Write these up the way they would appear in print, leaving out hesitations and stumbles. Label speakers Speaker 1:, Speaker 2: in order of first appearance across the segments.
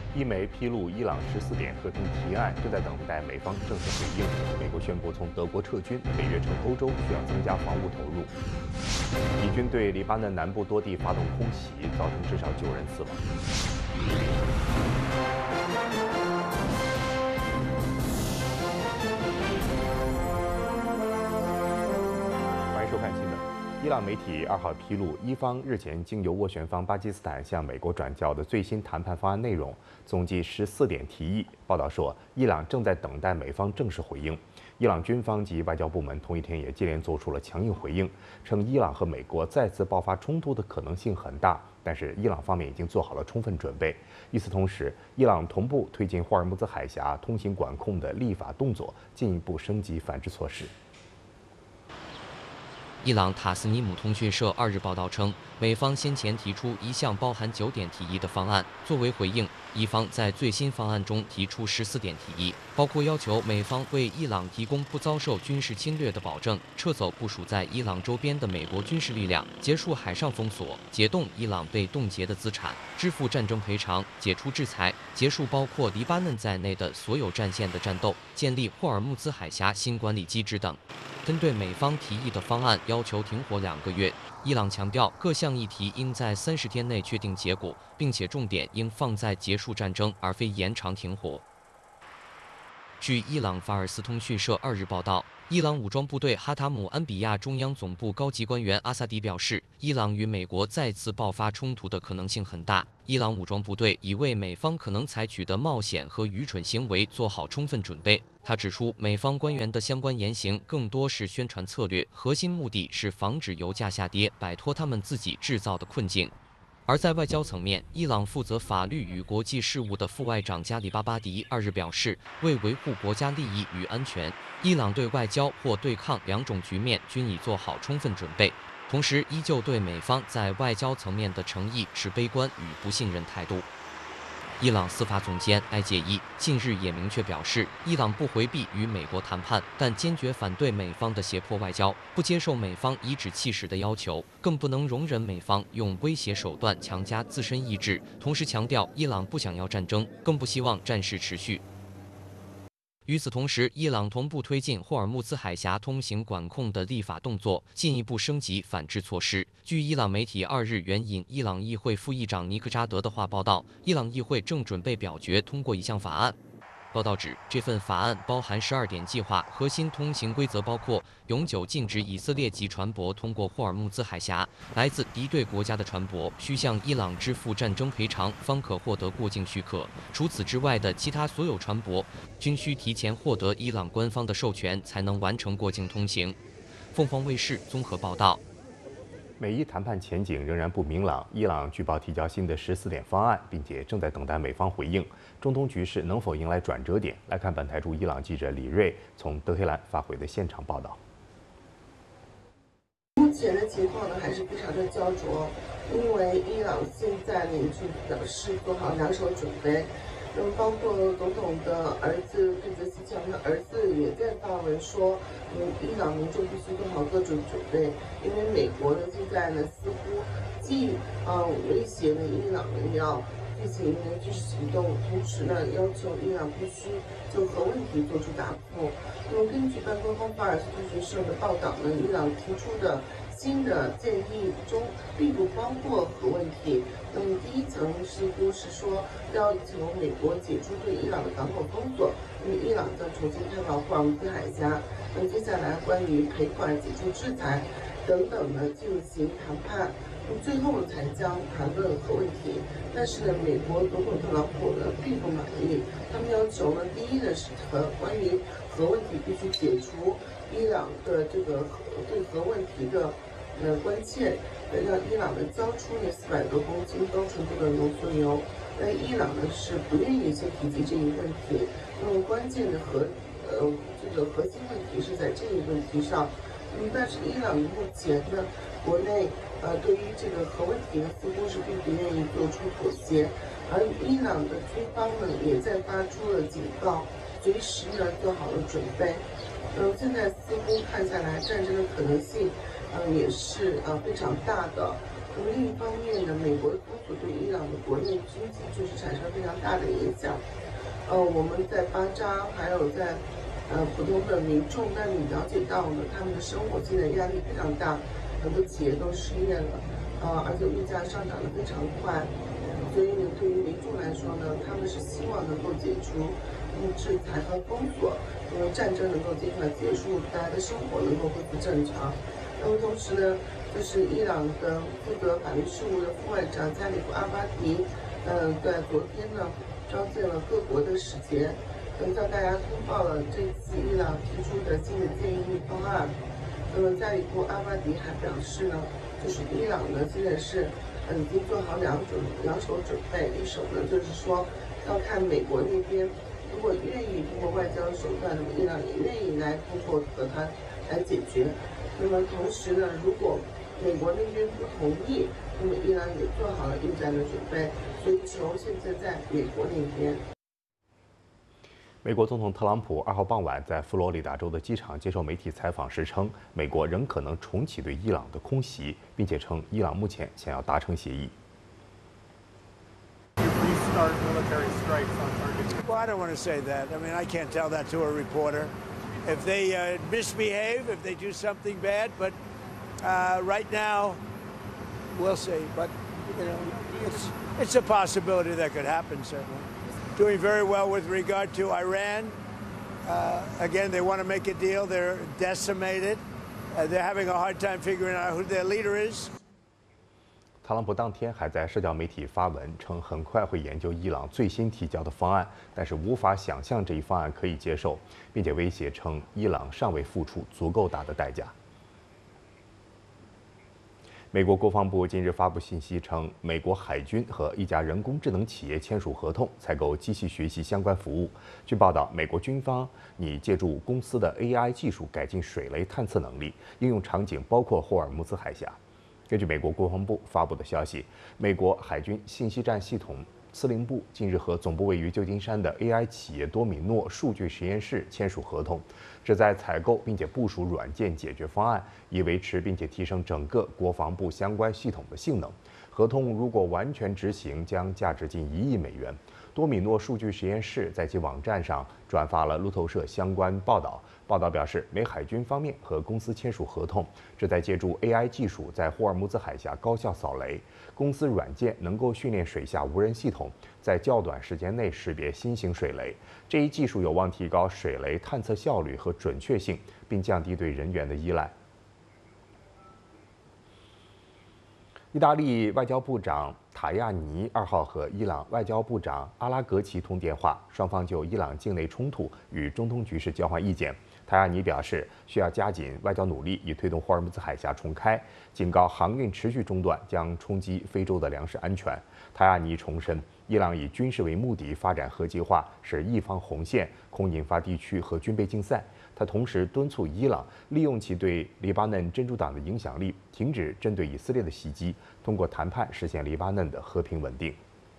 Speaker 1: 一媒披露，伊朗14点和平提案正在等待美方正式回应。美国宣布从德国撤军，北约称欧洲需要增加防务投入。以军对黎巴嫩南部多地发动空袭，造成至少9人死亡。欢迎收看新闻。伊朗媒体2号披露，伊方日前经由斡旋方巴基斯坦向美国转交的最新谈判方案内容，总计14点提议。报道说，伊朗正在等待美方正式回应。伊朗军方及外交部门同一天也接连做出了强硬回应，称伊朗和美国再次爆发冲突的可能性很大，但是伊朗方面已经做好了充分准备。与此同时，伊朗同步推进霍尔木兹海峡通行管控的立法动作，进一步升级反制措施。
Speaker 2: 伊朗塔斯尼姆通讯社2日报道称，美方先前提出一项包含9点提议的方案，作为回应，伊方在最新方案中提出14点提议，包括要求美方为伊朗提供不遭受军事侵略的保证，撤走部署在伊朗周边的美国军事力量，结束海上封锁，解冻伊朗被冻结的资产，支付战争赔偿，解除制裁，结束包括黎巴嫩在内的所有战线的战斗，建立霍尔木兹海峡新管理机制等。针对美方提议的方案，要求停火2个月。伊朗强调，各项议题应在30天内确定结果，并且重点应放在结束战争，而非延长停火。据伊朗法尔斯通讯社2日报道，伊朗武装部队哈塔姆安比亚中央总部高级官员阿萨迪表示，伊朗与美国再次爆发冲突的可能性很大。伊朗武装部队已为美方可能采取的冒险和愚蠢行为做好充分准备。他指出，美方官员的相关言行更多是宣传策略，核心目的是防止油价下跌，摆脱他们自己制造的困境。而在外交层面，伊朗负责法律与国际事务的副外长加里巴巴迪2日表示，为维护国家利益与安全，伊朗对外交或对抗2种局面均已做好充分准备，同时依旧对美方在外交层面的诚意持悲观与不信任态度。伊朗司法总监埃杰伊近日也明确表示，伊朗不回避与美国谈判，但坚决反对美方的胁迫外交，不接受美方颐指气使的要求，更不能容忍美方用威胁手段强加自身意志。同时强调，伊朗不想要战争，更不希望战事持续。与此同时，伊朗同步推进霍尔木兹海峡通行管控的立法动作，进一步升级反制措施。据伊朗媒体2日援引伊朗议会副议长尼克扎德的话报道，伊朗议会正准备表决通过一项法案。报道指，这份法案包含12点计划，核心通行规则包括永久禁止以色列籍船舶通过霍尔木兹海峡，来自敌对国家的船舶需向伊朗支付战争赔偿，方可获得过境许可。除此之外的其他所有船舶均需提前获得伊朗官方的授权，才能完成过境通行。凤凰卫视综合报道。
Speaker 1: 美伊谈判前景仍然不明朗，伊朗据报提交新的14点方案，并且正在等待美方回应。中东局势能否迎来转折点？来看本台驻伊朗记者李锐从德黑兰发回的现场报道。
Speaker 3: 目前的情况呢还是非常的焦灼，因为伊朗现在呢就表示做好2手准备。包括总统的儿子费泽西强的儿子也在发文说，伊朗民众必须做好各种准备，因为美国呢现在呢似乎既威胁呢伊朗呢要进行军事行动，同时呢要求伊朗必须就核问题做出答复。那么根据半官方法尔斯通讯社的报道呢，伊朗提出的新的建议中并不包括核问题。那么第一层似乎是说要求美国解除对伊朗的港口封锁，因为伊朗将重新开放霍尔木兹海峡。那么接下来关于赔款、解除制裁等等呢进行谈判，最后才将谈论核问题。但是呢，美国总统特朗普呢并不满意，他们要求呢，第一呢是关于核问题必须解除伊朗的这个对核问题的关切，让伊朗呢交出那400多公斤高纯度的浓缩铀。那伊朗呢是不愿意先提及这一问题。那么关键的这个核心问题是在这一问题上。但是伊朗目前呢国内对于这个核问题呢似乎是并不愿意做出妥协，而伊朗的军方呢也在发出了警告，随时呢做好了准备。现在似乎看下来，战争的可能性也是非常大的。另一方面呢，美国的工作会对伊朗的国内经济就是产生非常大的影响。我们在巴扎还有在普通的民众那里了解到呢，他们的生活现在压力非常大，很多企业都失业了，而且物价上涨得非常快，所以呢，对于民众来说呢，他们是希望能够解除制裁和封锁，因为战争能够尽快结束，大家的生活能够恢复正常。那么同时呢，就是伊朗的负责法律事务的副外长加里夫阿巴迪，在昨天呢召见了各国的使节，向大家通报了这次伊朗提出的新的建议方案。那么加里夫阿巴迪还表示呢，就是伊朗呢现在是已经做好两手准备，一手呢就是说要看美国那边如果愿意通过外交手段，那么伊朗也愿意来通过和谈来解决。那么同时呢，如果美国那边不同意，那么伊朗也做好了应战的准备，所以球现在在美国那边。
Speaker 1: 美国总统特朗普2号傍晚在佛罗里达州的机场接受媒体采访时称，美国仍可能重启对伊朗的空袭，并且称伊朗目前想要达成协议。
Speaker 4: Well, I don't want to say that. I mean, I can't tell that to a reporter. If they misbehave, if they do something bad, but right now, we'll see. But you know, it's a possibility that could happen. Certainly, doing very well with regard to Iran. Again, they want to make a deal. They're decimated. They're having a hard time figuring out who their leader is.
Speaker 1: 特朗普当天还在社交媒体发文称，很快会研究伊朗最新提交的方案，但是无法想象这一方案可以接受，并且威胁称伊朗尚未付出足够大的代价。美国国防部近日发布信息称，美国海军和一家人工智能企业签署合同，采购机器学习相关服务。据报道，美国军方拟借助公司的 AI 技术改进水雷探测能力，应用场景包括霍尔木兹海峡。根据美国国防部发布的消息，美国海军信息战系统司令部近日和总部位于旧金山的 AI 企业多米诺数据实验室签署合同，旨在采购并且部署软件解决方案，以维持并且提升整个国防部相关系统的性能。合同如果完全执行，将价值近1亿美元。多米诺数据实验室在其网站上转发了路透社相关报道。报道表示，美海军方面和公司签署合同，旨在借助 AI 技术在霍尔木兹海峡高效扫雷。公司软件能够训练水下无人系统，在较短时间内识别新型水雷。这一技术有望提高水雷探测效率和准确性，并降低对人员的依赖。意大利外交部长塔亚尼2号和伊朗外交部长阿拉格齐通电话，双方就伊朗境内冲突与中东局势交换意见。塔亚尼表示，需要加紧外交努力，以推动霍尔木兹海峡重开，警告航运持续中断将冲击非洲的粮食安全。塔亚尼重申，伊朗以军事为目的发展核计划是一方红线，恐引发地区和军备竞赛。他同时敦促伊朗利用其对黎巴嫩真主党的影响力，停止针对以色列的袭击，通过谈判实现黎巴嫩的和平稳定。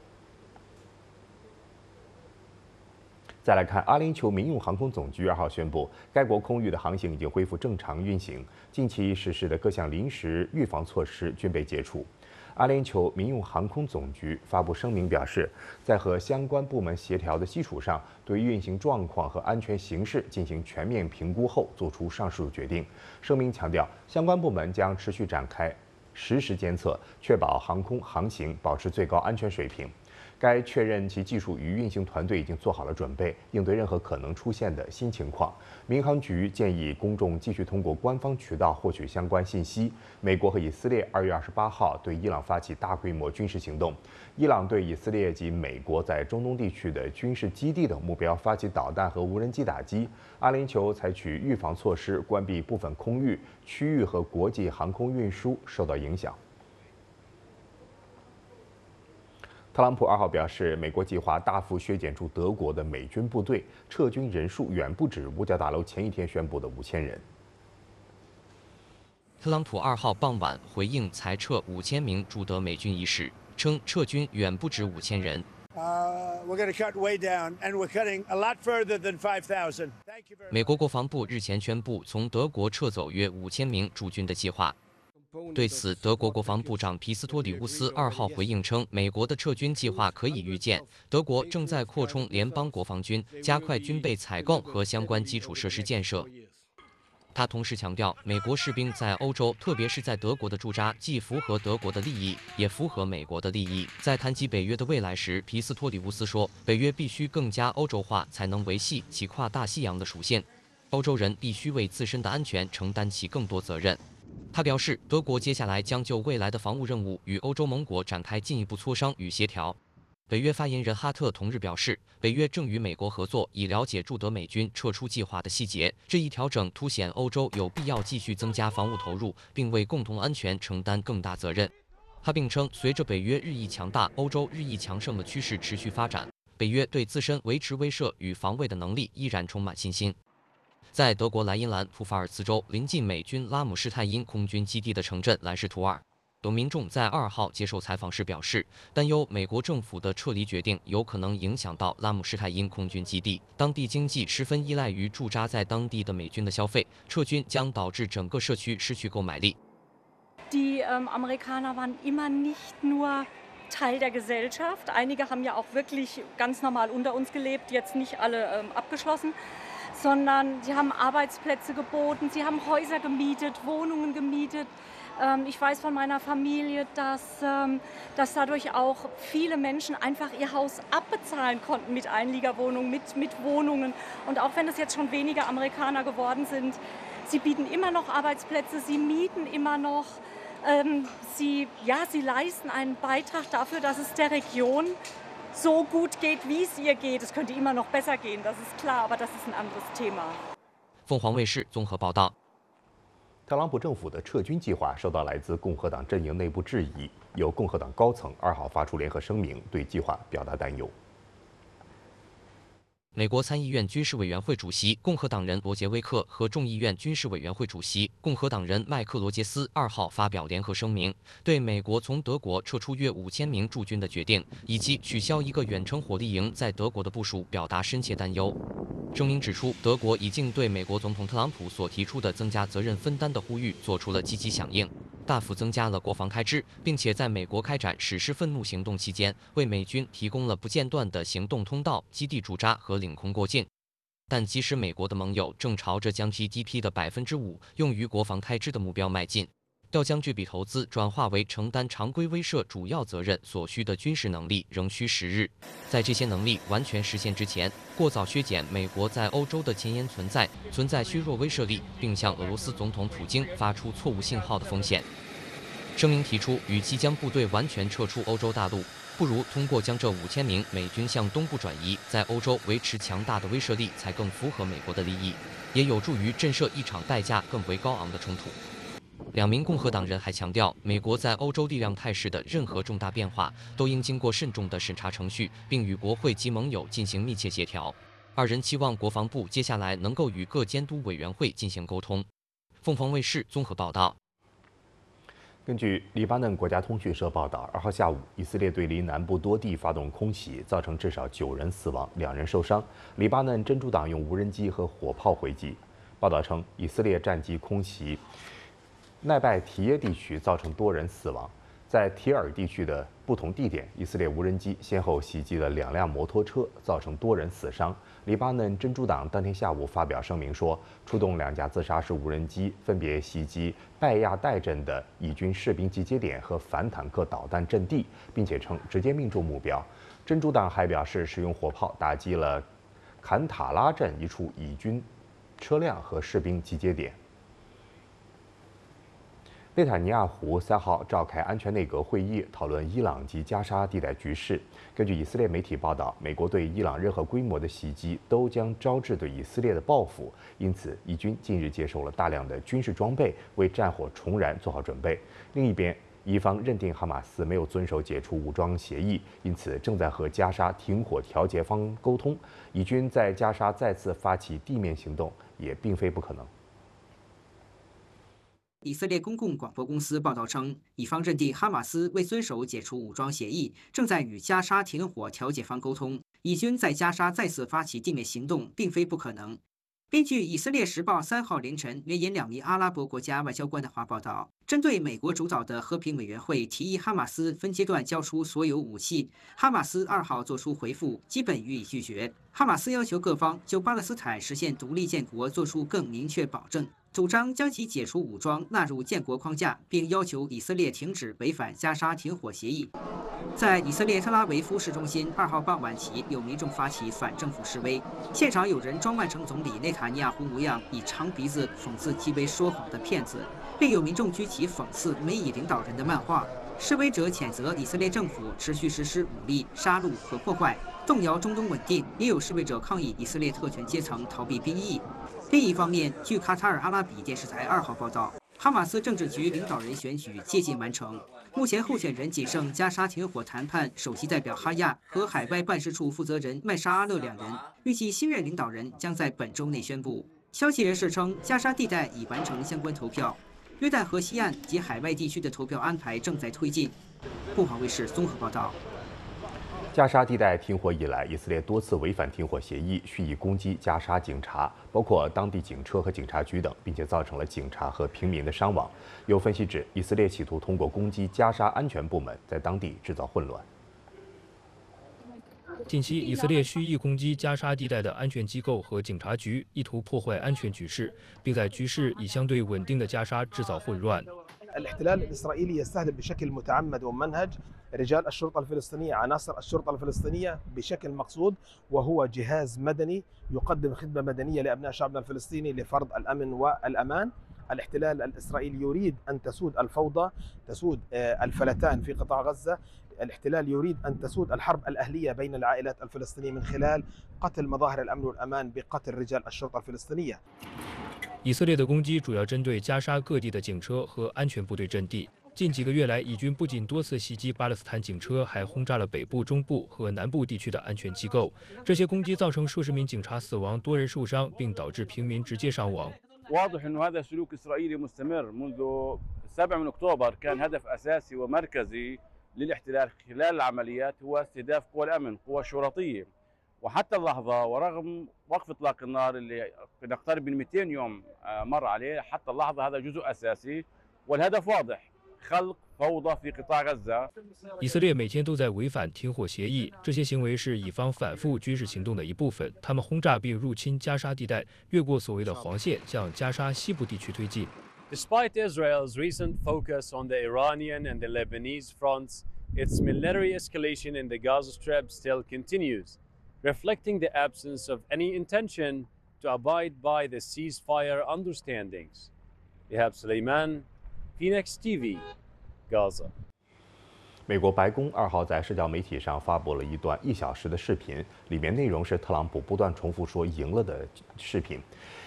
Speaker 1: 再来看，阿联酋民用航空总局2号宣布，该国空域的航行已经恢复正常运行，近期实施的各项临时预防措施均被解除。阿联酋民用航空总局发布声明表示，在和相关部门协调的基础上，对运行状况和安全形势进行全面评估后作出上述决定。声明强调，相关部门将持续展开实时监测，确保航空航行保持最高安全水平。该确认其技术与运行团队已经做好了准备，应对任何可能出现的新情况。民航局建议公众继续通过官方渠道获取相关信息。美国和以色列2月28号对伊朗发起大规模军事行动，伊朗对以色列及美国在中东地区的军事基地等目标发起导弹和无人机打击。阿联酋采取预防措施，关闭部分空域、区域和国际航空运输受到影响。特朗普2号表示，美国计划大幅削减驻德国的美军部队，撤军人数远不止五角大楼前一天宣布的5000人。
Speaker 2: 特朗普2号傍晚回应裁撤5000名驻德美军一事，称撤军远不止5000人。
Speaker 4: We're going to cut way down, and we're cutting a lot further than 5,000.
Speaker 2: 美国国防部日前宣布从德国撤走约5000名驻军的计划。 对此，德国国防部长皮斯托里乌斯2号回应称，美国的撤军计划可以预见，德国正在扩充联邦国防军，加快军备采购和相关基础设施建设。他同时强调，美国士兵在欧洲，特别是在德国的驻扎，既符合德国的利益，也符合美国的利益。在谈及北约的未来时，皮斯托里乌斯说，北约必须更加欧洲化，才能维系其跨大西洋的属性。欧洲人必须为自身的安全承担起更多责任。他表示，德国接下来将就未来的防务任务与欧洲盟国展开进一步磋商与协调。北约发言人哈特同日表示，北约正与美国合作，以了解驻德美军撤出计划的细节。这一调整凸显欧洲有必要继续增加防务投入，并为共同安全承担更大责任。他并称，随着北约日益强大、欧洲日益强盛的趋势持续发展，北约对自身维持威慑与防卫的能力依然充满信心。在德国莱茵兰普法尔茨州临近美军拉姆施泰因空军基地的城镇兰什图尔，有民众在2号接受采访时表示，担忧美国政府的撤离决定有可能影响到拉姆施泰因空军基地。当地经济十分依赖于驻扎在当地的美军的消费，撤军将导致整个社区失去购买力。
Speaker 5: Die Amerikaner waren immer nicht nur Teil der Gesellschaft. Einige haben ja auch wirklich ganz normal unter uns gelebt, jetzt nicht alle abgeschlossen, sondern sie haben Arbeitsplätze geboten, sie haben Häuser gemietet, Wohnungen gemietet. Ich weiß von meiner Familie, dass dadurch auch viele Menschen einfach ihr Haus abbezahlen konnten mit Einliegerwohnungen, mit Wohnungen. Und auch wenn es jetzt schon weniger Amerikaner geworden sind, sie bieten immer noch Arbeitsplätze, sie mieten immer noch. Sie leisten einen Beitrag dafür, dass es der Region so gut geht, wie es ihr geht. Es könnte immer noch besser gehen, das ist klar, aber das ist ein anderes Thema.
Speaker 2: 凤凰卫视综合报道。
Speaker 1: 特朗普政府的撤军计划受到来自共和党阵营内部质疑，有共和党高层2号发出联合声明，对计划表达担忧。
Speaker 2: 美国参议院军事委员会主席共和党人罗杰威克和众议院军事委员会主席共和党人麦克罗杰斯2号发表联合声明，对美国从德国撤出约5000名驻军的决定，以及取消一个远程火力营在德国的部署表达深切担忧。声明指出，德国已经对美国总统特朗普所提出的增加责任分担的呼吁做出了积极响应，大幅增加了国防开支，并且在美国开展史诗愤怒行动期间，为美军提供了不间断的行动通道、基地驻扎和领空过境。但即使美国的盟友正朝着将 GDP 的5%用于国防开支的目标迈进，要将这笔投资转化为承担常规威慑主要责任所需的军事能力，仍需时日。在这些能力完全实现之前，过早削减美国在欧洲的前沿存在削弱威慑力，并向俄罗斯总统普京发出错误信号的风险。声明提出，与其将部队完全撤出欧洲大陆，不如通过将这5000名美军向东部转移，在欧洲维持强大的威慑力，才更符合美国的利益，也有助于震慑一场代价更为高昂的冲突。2名共和党人还强调，美国在欧洲力量态势的任何重大变化都应经过慎重的审查程序，并与国会及盟友进行密切协调。2人期望国防部接下来能够与各监督委员会进行沟通。凤凰卫视综合报道。
Speaker 1: 根据黎巴嫩国家通讯社报道，2号下午，以色列对黎南部多地发动空袭，造成至少9人死亡，2人受伤。黎巴嫩真主党用无人机和火炮回击。报道称，以色列战机空袭奈拜提耶地区，造成多人死亡。在提尔地区的不同地点，以色列无人机先后袭击了2辆摩托车，造成多人死伤。黎巴嫩真主党当天下午发表声明说，出动2架自杀式无人机，分别袭击拜亚代镇的以军士兵集结点和反坦克导弹阵地，并且称直接命中目标。真主党还表示，使用火炮打击了坎塔拉镇一处以军车辆和士兵集结点。内塔尼亚胡3号召开安全内阁会议，讨论伊朗及加沙地带局势。根据以色列媒体报道，美国对伊朗任何规模的袭击都将招致对以色列的报复，因此以军近日接受了大量的军事装备，为战火重燃做好准备。另一边，伊方认定哈马斯没有遵守解除武装协议，因此正在和加沙停火调解方沟通。以军在加沙再次发起地面行动也并非不可能。
Speaker 6: 以色列公共广播公司报道称，以方认定哈马斯未遵守解除武装协议，正在与加沙停火调解方沟通。以军在加沙再次发起地面行动，并非不可能。根据《以色列时报》3号凌晨援引2名阿拉伯国家外交官的话报道， 针对美国主导的和平委员会提议哈马斯分阶段交出所有武器，哈马斯2号作出回复，基本予以拒绝。哈马斯要求各方就巴勒斯坦实现独立建国做出更明确保证，主张将其解除武装纳入建国框架，并要求以色列停止违反加沙停火协议。在以色列特拉维夫市中心2号傍晚起，有民众发起反政府示威，现场有人装扮成总理内塔尼亚胡模样，以长鼻子讽刺其为说谎的骗子，并有民众举起讽刺美以领导人的漫画。示威者谴责以色列政府持续实施武力、杀戮和破坏，动摇中东稳定。也有示威者抗议以色列特权阶层逃避兵役。另一方面，据卡塔尔阿拉比电视台2号报道，哈马斯政治局领导人选举接近完成，目前候选人仅剩加沙停火谈判首席代表哈亚和海外办事处负责人麦沙阿勒2人，预计新任领导人将在本周内宣布。消息人士称，加沙地带已完成相关投票，约旦河西岸及海外地区的投票安排正在推进。凤凰卫视综合报道。
Speaker 1: 加沙地带停火以来，以色列多次违反停火协议，蓄意攻击加沙警察，包括当地警车和警察局等，并且造成了警察和平民的伤亡。有分析指，以色列企图通过攻击加沙安全部门，在当地制造混乱。
Speaker 7: 近期，以色列蓄意攻击加沙地带的安全机构和警察局，意图破坏安全局势，并在局势已相对稳定的加沙制造混乱。
Speaker 8: الاحتلال الإسرائيلي يستهدف بشكل متعمد وممنهج رجال الشرطة الفلسطينية عناصر الشرطة الفلسطينية بشكل مقصود وهو جهاز مدني يقدم خدمة مدنية لأبناء شعبنا الفلسطيني لفرض الأمن والأمان. الاحتلال الإسرائيلي يريد أن تسود الفوضى، تسود الفلتان في قطاع غزة. الاحتلال يريد أن تسود الحرب الأهلية بين العائلات الفلسطينية من خلال قتل مظاهر الأمن والأمان بقتل رجال الشرطة الفلسطينية.
Speaker 7: 以色列的攻击主要针对加沙各地的警车和安全部队阵地。近几个月来，以军不仅多次袭击巴勒斯坦警车，还轰炸了北部、中部和南部地区的安全机构。这些攻击造成数十名警察死亡，多人受伤，并导致平民直接伤亡。
Speaker 9: واضح إنه هذا سلوك إسرائيلي مستمر منذ 7 من أكتوبر كان هدف أساسي ومركزي للاحتلال خلال العمليات هو استهداف قوى الأمن قوى شرطية وحتى اللحظة ورغم وقف إطلاق النار اللي نقترب من 200 يوم مر عليه حتى اللحظة هذا جزء أساسي والهدف واضح خلق فوضى في قطاع غزة。
Speaker 7: 以色列每天都在违反停火协议，这些行为是以方反复军事行动的一部分。他们轰炸并入侵加沙地带，越过所谓的黄线，向加沙西部地区推进。
Speaker 10: Despite Israel's recent focus on the Iranian and the Lebanese fronts, its military escalation in the Gaza Strip still continues, reflecting the absence of any intention to abide by the ceasefire understandings. Ihab Suleiman, Phoenix TV, Gaza.
Speaker 1: 美国白宫2号在社交媒体上发布了一段1小时的视频，里面内容是特朗普不断重复说赢了的视频。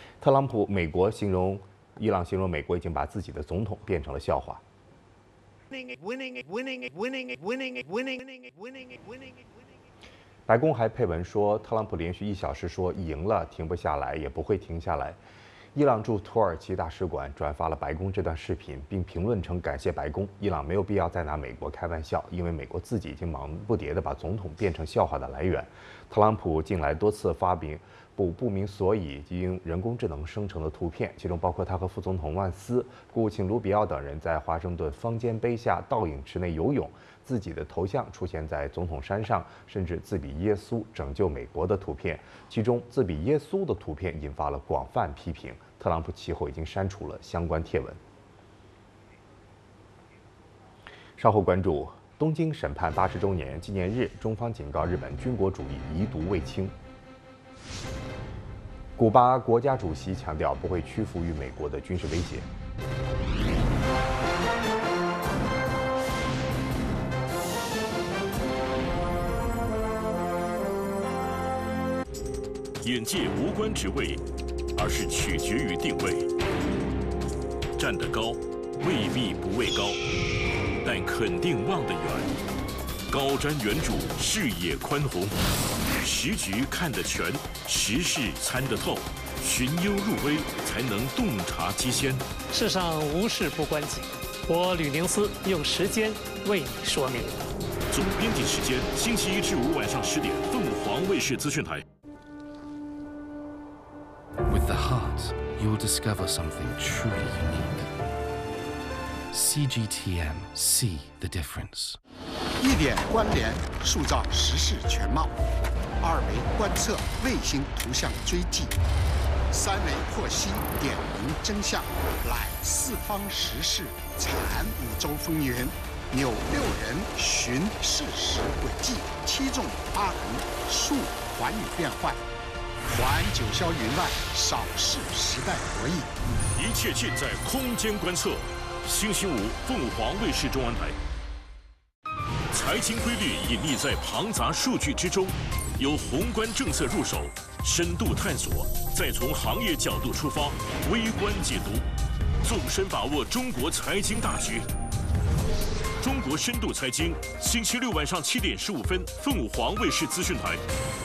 Speaker 1: 伊朗形容美国已经把自己的总统变成了笑话。白宫还配文说，特朗普连续1小时说赢了，停不下来，也不会停下来。伊朗驻土耳其大使馆转发了白宫这段视频，并评论称感谢白宫。伊朗没有必要再拿美国开玩笑，因为美国自己已经忙不迭地把总统变成笑话的来源。特朗普近来多次发布不明所以及用人工智能生成的图片，其中包括他和副总统万斯、国务卿卢比奥等人在华盛顿方尖碑下倒影池内游泳，自己的头像出现在总统山上，甚至自比耶稣拯救美国的图片。其中自比耶稣的图片引发了广泛批评，特朗普其后已经删除了相关贴文。稍后关注东京审判80周年纪念日，中方警告日本军国主义遗毒未清。古巴国家主席强调不会屈服于美国的军事威胁。
Speaker 11: 眼界无关职位，而是取决于定位。站得高，未必不畏高，但肯定望得远。高瞻远瞩，视野宽宏，时局看得全，时事参得透，寻幽入微，才能洞察机先。
Speaker 12: 世上无事不关己，我吕宁思用时间为你说明。
Speaker 11: 总编辑时间，星期1至5晚上10点，凤凰卫视资讯台。
Speaker 13: With the heart, you'll discover something truly unique. CGTN, see the difference.
Speaker 14: 1点关联，塑造时事全貌；2维观测，卫星图像追迹；3维获悉，点明真相。揽四方时事，产5洲风云，纽6人寻事实轨迹，7纵8横，数寰宇变幻。环九霄云外，扫视时代博弈。
Speaker 11: 一切尽在空间观测。星期5，凤凰卫视中文台。财经规律隐匿在庞杂数据之中，由宏观政策入手，深度探索，再从行业角度出发，微观解读，纵深把握中国财经大局。中国深度财经，星期6晚上7点15分，凤凰卫视资讯台。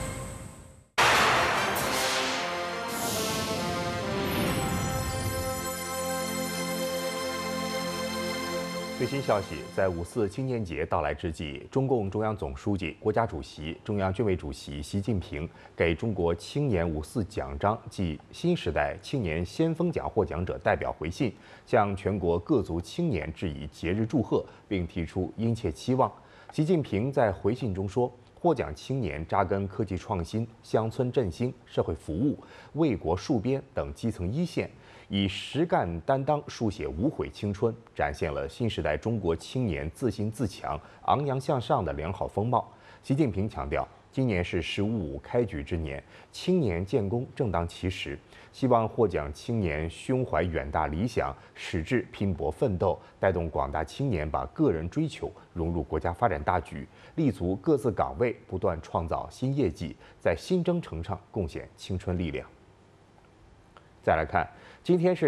Speaker 1: 最新消息，在5·4青年节到来之际，中共中央总书记、国家主席、中央军委主席习近平给中国青年5·4奖章暨新时代青年先锋奖获奖者代表回信，向全国各族青年致以节日祝贺，并提出殷切期望。习近平在回信中说，获奖青年扎根科技创新、乡村振兴、社会服务、为国戍边等基层一线，以实干担当书写无悔青春，展现了新时代中国青年自信自强、昂扬向上的良好风貌。习近平强调，今年是“15·5”开局之年，青年建功正当其时，希望获奖青年胸怀远大理想，矢志拼搏奋斗，带动广大青年把个人追求融入国家发展大局，立足各自岗位，不断创造新业绩，在新征程上贡献青春力量。再来看，今天是